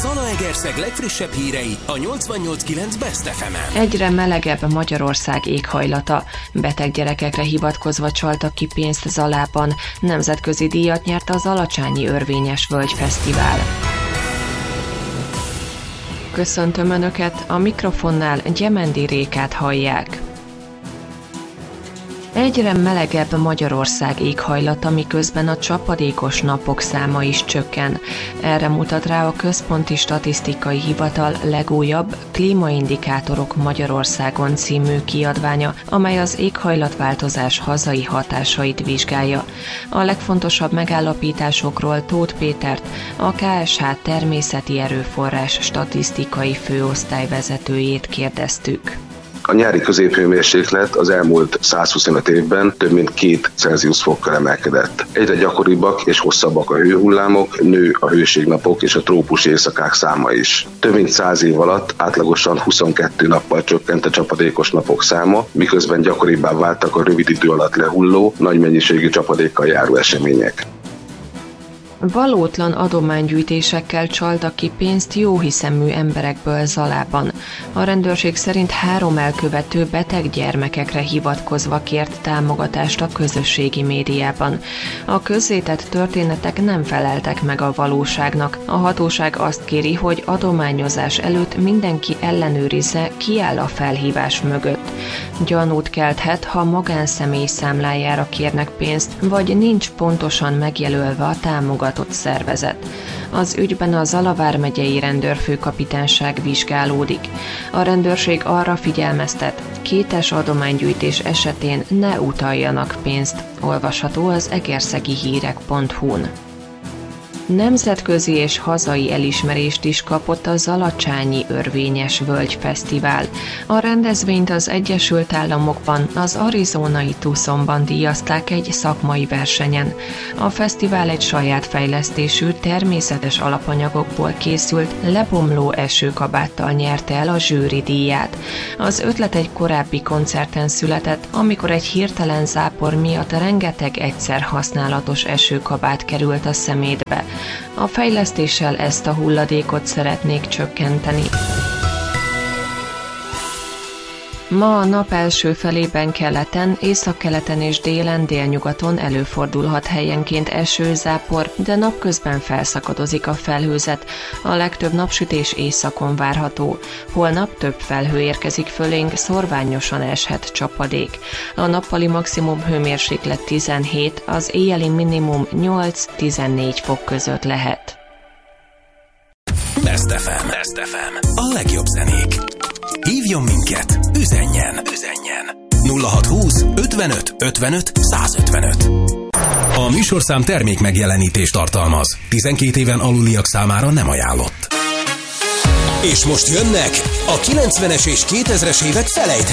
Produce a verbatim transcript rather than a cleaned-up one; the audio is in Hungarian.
Zalaegerszeg legfrissebb hírei a nyolcvannyolc kilenc Best ef emen. Egyre melegebb Magyarország éghajlata. Beteg gyerekekre hivatkozva csaltak ki pénzt Zalában. Nemzetközi díjat nyert az Alacsányi Örvényes Völgy Fesztivál. Köszöntöm Önöket, a mikrofonnál Gyemendi Rékát hallják. Egyre melegebb Magyarország éghajlata, miközben a csapadékos napok száma is csökken. Erre mutat rá a Központi Statisztikai Hivatal legújabb Klímaindikátorok Magyarországon című kiadványa, amely az éghajlatváltozás hazai hatásait vizsgálja. A legfontosabb megállapításokról Tóth Pétert, a ká es há természeti erőforrás statisztikai főosztályvezetőjét kérdeztük. A nyári középhőmérséklet az elmúlt százhuszonöt évben több mint két Celsius fokkal emelkedett. Egyre gyakoribbak és hosszabbak a hőhullámok, nő a hőségnapok és a trópusi éjszakák száma is. Több mint száz év alatt átlagosan huszonkettő nappal csökkent a csapadékos napok száma, miközben gyakoribbá váltak a rövid idő alatt lehulló, nagy mennyiségű csapadékkal járó események. Valótlan adománygyűjtésekkel csaltak ki pénzt jóhiszemű emberekből Zalában. A rendőrség szerint három elkövető beteg gyermekekre hivatkozva kért támogatást a közösségi médiában. A közzétett történetek nem feleltek meg a valóságnak. A hatóság azt kéri, hogy adományozás előtt mindenki ellenőrizze, ki áll a felhívás mögött. Gyanút kelthet, ha magánszemély számlájára kérnek pénzt, vagy nincs pontosan megjelölve a támogatás szervezet. Az ügyben a Zala vármegyei rendőrfőkapitányság vizsgálódik. A rendőrség arra figyelmeztet, kétes adománygyűjtés esetén ne utaljanak pénzt, olvasható az egerszegi hírek pont hu-n. Nemzetközi és hazai elismerést is kapott az Alacsányi Örvényes Völgy Fesztivál. A rendezvényt az Egyesült Államokban, az arizonai Tucsonban díjazták egy szakmai versenyen. A fesztivál egy saját fejlesztésű, természetes alapanyagokból készült, lebomló esőkabáttal nyerte el a zsűri díját. Az ötlet egy korábbi koncerten született, amikor egy hirtelen zápor miatt rengeteg egyszer használatos esőkabát került a szemétbe. A fejlesztéssel ezt a hulladékot szeretnék csökkenteni. Ma a nap első felében keleten, északkeleten és délen, délnyugaton előfordulhat helyenként esőzápor, de napközben felszakadozik a felhőzet. A legtöbb napsütés északon várható. Holnap több felhő érkezik fölénk, szorványosan eshet csapadék. A nappali maximum hőmérséklet tizenhét, az éjjeli minimum nyolc-tizennégy fok között lehet. Best ef em. Best ef em. A legjobb zenék. Hívjon minket, üzenjen, üzenjen. nulla hatszázhúsz ötvenöt ötvenöt százötvenöt. A műsorszám termék megjelenítést tartalmaz. tizenkét éven aluliak számára nem ajánlott. És most jönnek a kilencvenes és kétezres évek felejthetetlen